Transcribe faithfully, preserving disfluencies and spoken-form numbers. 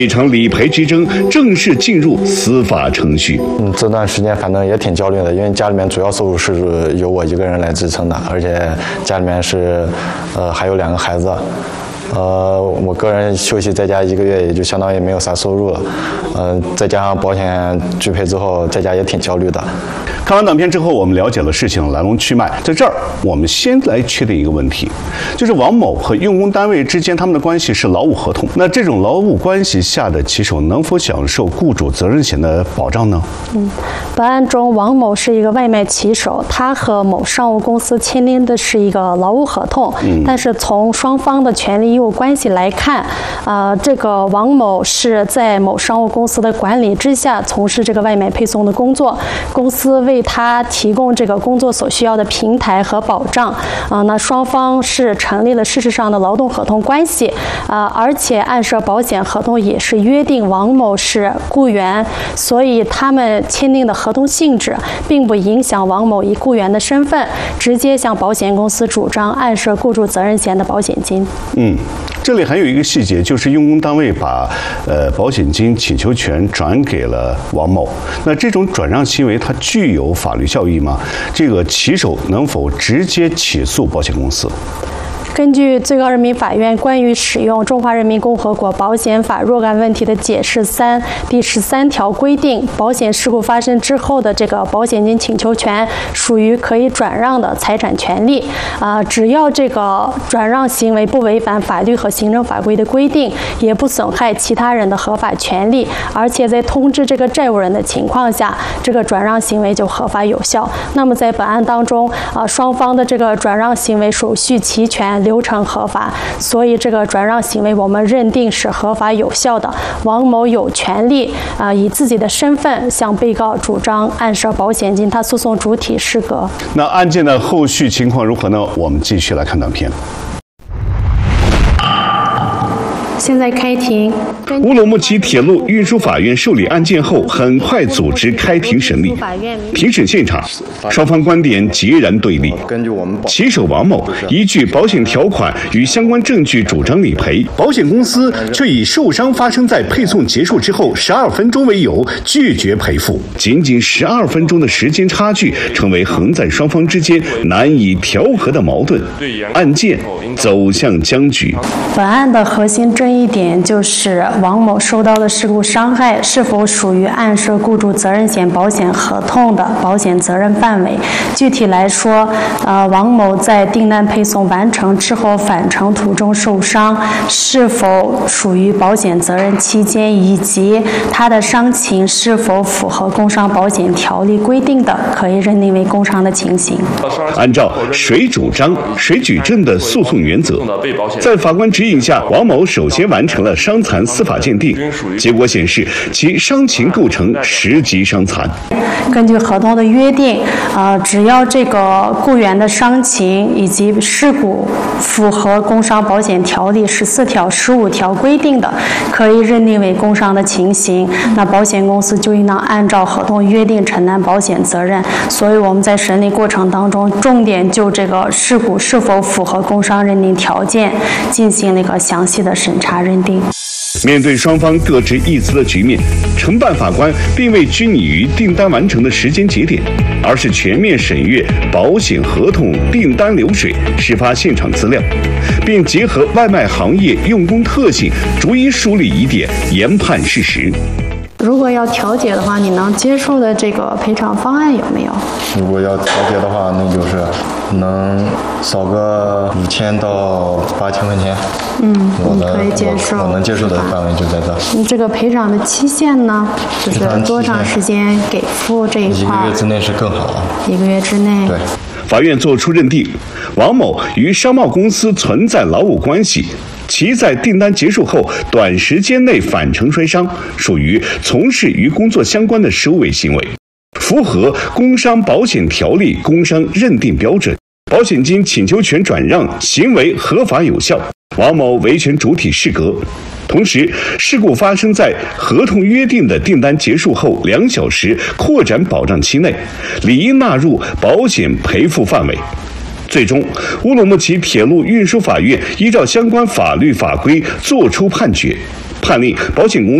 这场理赔之争正式进入司法程序。 嗯，这段时间反正也挺焦虑的，因为家里面主要收入是由我一个人来支撑的，而且家里面是，呃，还有两个孩子。呃，我个人休息在家一个月，也就相当于没有啥收入了。嗯、呃，再加上保险拒赔之后，在家也挺焦虑的。 看完短片之后，我们了解了事情的来龙去脉。在这儿，我们先来确定一个问题，就是王某和用工单位之间他们的关系是劳务合同。那这种劳务关系下的骑手能否享受雇主责任险的保障呢？ 嗯，本案中，王某是一个外卖骑手，他和某商务公司签订的是一个劳务合同。嗯，但是从双方的权利义务关系来看，呃，这个王某是在某商务公司的管理之下从事这个外卖配送的工作，公司为他提供这个工作所需要的平台和保障。啊、呃，那双方是成立了事实上的劳动合同关系。啊、呃，而且案涉保险合同也是约定王某是雇员，所以他们签订的合同性质并不影响王某以雇员的身份直接向保险公司主张案涉雇主责任险的保险金。 嗯。这里还有一个细节，就是用工单位把呃保险金请求权转给了王某。那这种转让行为它具有法律效益吗？这个骑手能否直接起诉保险公司？ 根据最高人民法院关于使用《中华人民共和国保险法若干问题的解释三》第十三条规定，保险事故发生之后的这个保险金请求权属于可以转让的财产权利。啊、呃，只要这个转让行为不违反法律和行政法规的规定，也不损害其他人的合法权利，而且在通知这个债务人的情况下，这个转让行为就合法有效。那么在本案当中，啊、呃，双方的这个转让行为手续齐全，流程合法，所以这个转让行为我们认定是合法有效的。王某有权利啊、呃，以自己的身份向被告主张案涉保险金，他诉讼主体适格。 那案件的后续情况如何呢？我们继续来看短片。 现在开庭。 乌鲁木齐铁路运输法院受理案件后，很快组织开庭审理。庭审现场，双方观点截然对立。骑手王某依据保险条款与相关证据主张理赔，保险公司却以受伤发生在配送结束之后十二分钟为由拒绝赔付。仅仅十二分钟的时间差距，成为横在双方之间难以调和的矛盾，案件走向僵局。 本案的核心争议点就是王某受到的事故伤害是否属于案涉雇主责任险保险合同的保险责任范围。具体来说，呃，王某在订单配送完成之后返程途中受伤，是否属于保险责任期间，以及他的伤情是否符合工伤保险条例规定的，可以认定为工伤的情形。 按照谁主张谁举证的诉讼原则，在法官指引下，王某首先完成了伤残司法鉴定，结果显示其伤情构成十级伤残。 根据合同的约定，呃，只要这个雇员的伤情以及事故符合工伤保险条例十四条、十五条规定的，可以认定为工伤的情形，那保险公司就应当按照合同约定承担保险责任。所以我们在审理过程当中，重点就这个事故是否符合工伤认定条件进行了一个详细的审查认定。 面对双方各执一词的局面，承办法官并未拘泥于订单完成的时间节点，而是全面审阅保险合同、订单流水、事发现场资料，并结合外卖行业用工特性，逐一梳理疑点，研判事实。 如果要调解的话，你能接受的这个赔偿方案有没有？ 如果要调解的话，那就是能少个五千到八千块钱。 嗯，你可以接受。 我能接受的范围就在这。 你这个赔偿的期限呢？就是多长时间给付这一块？一个月之内是更好。 一个月之内。 对。 法院作出认定，王某与商贸公司存在劳务关系。其在订单结束后短时间内返程摔伤，属于从事与工作相关的收尾行为，符合工伤保险条例工伤认定标准，保险金请求权转让行为合法有效，王某维权主体适格。同时，事故发生在合同约定的订单结束后两小时扩展保障期内，理应纳入保险赔付范围。最终，乌鲁木齐铁路运输法院依照相关法律法规作出判决， 判令保险公司